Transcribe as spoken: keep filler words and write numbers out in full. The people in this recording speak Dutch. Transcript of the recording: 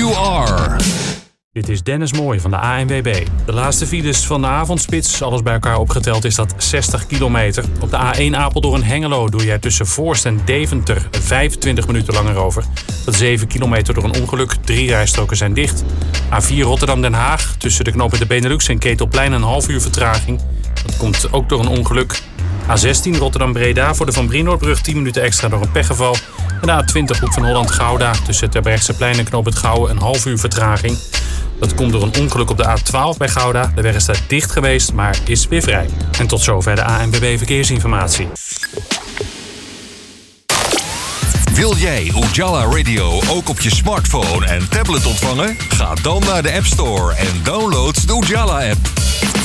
you are. Dit is Dennis Mooij van de A N W B. De laatste files van de avondspits, alles bij elkaar opgeteld, is dat zestig kilometer. Op de A één Apeldoorn-Hengelo doe jij tussen Voorst en Deventer vijfentwintig minuten langer over. Dat is zeven kilometer door een ongeluk. Drie rijstroken zijn dicht. A vier Rotterdam-Den Haag tussen de knopen de Benelux en Ketelplein een half uur vertraging. Dat komt ook door een ongeluk. A zestien Rotterdam-Breda voor de Van Brienoordbrug tien minuten extra door een pechgeval. En de A twintig Hoek van Holland-Gouda tussen Terbrechtseplein en Knoop het Gouwen een half uur vertraging. Dat komt door een ongeluk op de A twaalf bij Gouda. De weg is daar dicht geweest, maar is weer vrij. En tot zover de A N W B Verkeersinformatie. Wil jij Ujala Radio ook op je smartphone en tablet ontvangen? Ga dan naar de App Store en download de Ujala app.